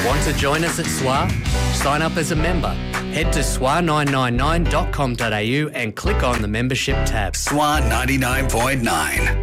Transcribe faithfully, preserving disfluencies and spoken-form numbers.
Want to join us at S W A? Sign up as a member. Head to S W A nine nine nine dot com dot a u and click on the membership tab. S W A ninety-nine point nine.